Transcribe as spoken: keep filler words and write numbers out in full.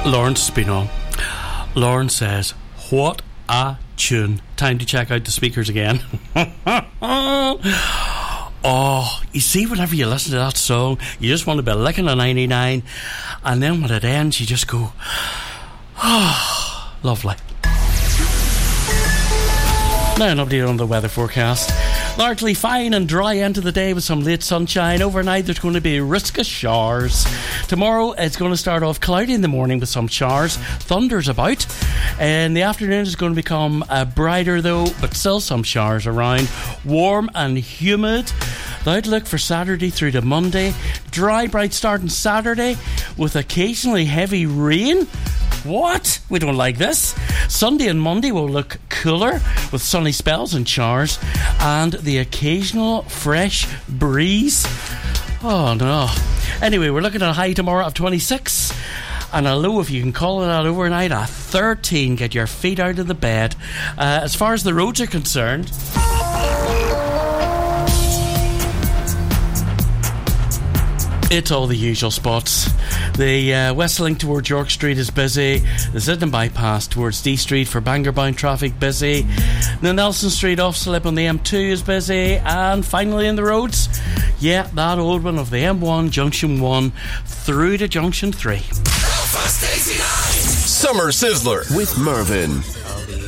Lawrence has been on. Lawrence says, what a tune. Time to check out the speakers again. Oh, you see, whenever you listen to that song, you just want to be licking a ninety-nine, and then when it ends, you just go, oh, lovely. Now an update on the weather forecast. Largely fine and dry end of the day with some late sunshine. Overnight there's going to be a risk of showers. Tomorrow it's going to start off cloudy in the morning with some showers. Thunder's about. In the afternoon it's going to become uh, brighter though, but still some showers around. Warm and humid. The outlook for Saturday through to Monday. Dry, bright start on Saturday with occasionally heavy rain. What? We don't like this. Sunday and Monday will look cooler with sunny spells and showers and the occasional fresh breeze. Oh no. Anyway, we're looking at a high tomorrow of twenty-six and a low, if you can call it that, overnight at thirteen. Get your feet out of the bed. Uh, as far as the roads are concerned, it's all the usual spots. The uh, West Link towards York Street is busy. The Sydenham bypass towards D Street for Bangor-bound traffic busy. The Nelson Street off slip on the M two is busy. And finally in the roads, yeah, that old one of the M one, Junction one, through to Junction three. Summer Sizzler with Mervyn.